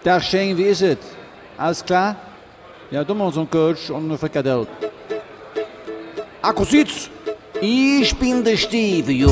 Tag Shane, wie ist es? Alles klar? Ja, du machst so einen Coach und eine Frikadelle. Akkusitz! Ich bin der Steve,